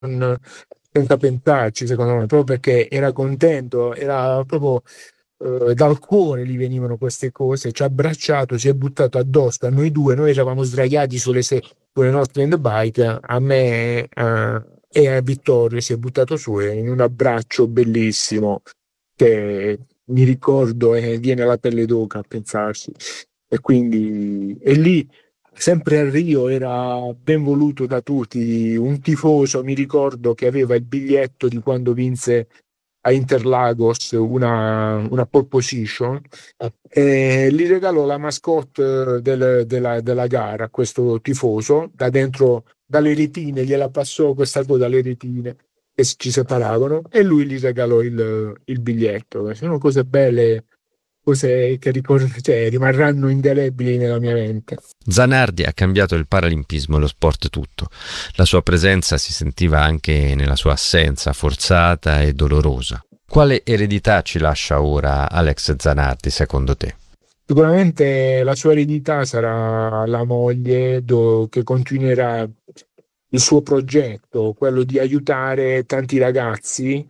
senza pensarci, secondo me, proprio perché era contento, era proprio dal cuore gli venivano queste cose, ci ha abbracciato, si è buttato addosso a noi due, noi eravamo sdraiati sulle nostre handbike, a me e a Vittorio si è buttato su in un abbraccio bellissimo che mi ricordo e viene la pelle d'oca a pensarci. E quindi e lì sempre a Rio era ben voluto da tutti, un tifoso mi ricordo che aveva il biglietto di quando vinse a Interlagos una pole position e gli regalò la mascotte della gara a questo tifoso da dentro, dalle retine, gliela passò questa cosa dalle retine e ci separavano e lui gli regalò il biglietto. Sono cose belle, cose che cioè, rimarranno indelebili nella mia mente. Zanardi ha cambiato il paralimpismo e lo sport tutto. La sua presenza si sentiva anche nella sua assenza forzata e dolorosa. Quale eredità ci lascia ora Alex Zanardi, secondo te? Sicuramente la sua eredità sarà la moglie che continuerà il suo progetto, quello di aiutare tanti ragazzi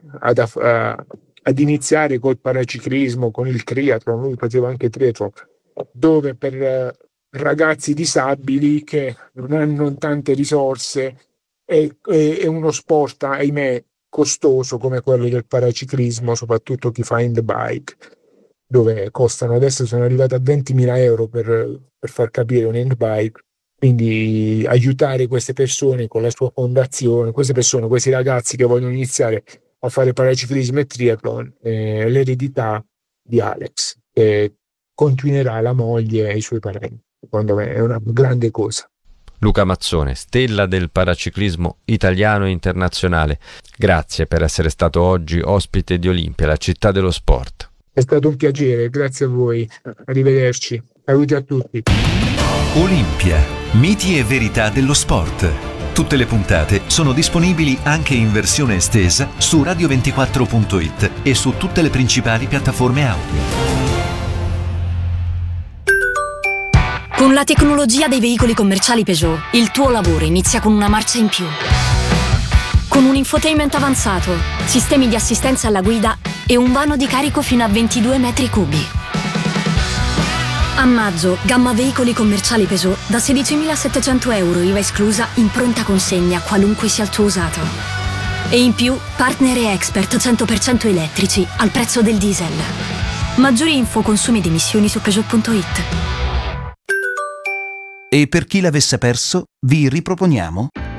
ad iniziare col paraciclismo, con il triathlon. Lui faceva anche triathlon, dove per ragazzi disabili che non hanno tante risorse è uno sport, ahimè, costoso come quello del paraciclismo, soprattutto chi fa handbike, dove costano, adesso sono arrivati a 20.000 euro per far capire un handbike. Quindi aiutare queste persone con la sua fondazione, questi ragazzi che vogliono iniziare a fare paraciclismo e triathlon, l'eredità di Alex, che continuerà la moglie e i suoi parenti. Secondo me è una grande cosa. Luca Mazzone, stella del paraciclismo italiano e internazionale, grazie per essere stato oggi ospite di Olimpia, la città dello sport. È stato un piacere, grazie a voi, arrivederci, saluti a tutti. Olimpia, miti e verità dello sport. Tutte le puntate sono disponibili anche in versione estesa su radio24.it e su tutte le principali piattaforme audio. Con la tecnologia dei veicoli commerciali Peugeot, il tuo lavoro inizia con una marcia in più. Con un infotainment avanzato, sistemi di assistenza alla guida e un vano di carico fino a 22 metri cubi. A maggio, gamma veicoli commerciali Peugeot da 16.700 euro IVA esclusa in pronta consegna, qualunque sia il tuo usato. E in più, partner e expert 100% elettrici al prezzo del diesel. Maggiori info, consumi ed emissioni su Peugeot.it. E per chi l'avesse perso, vi riproponiamo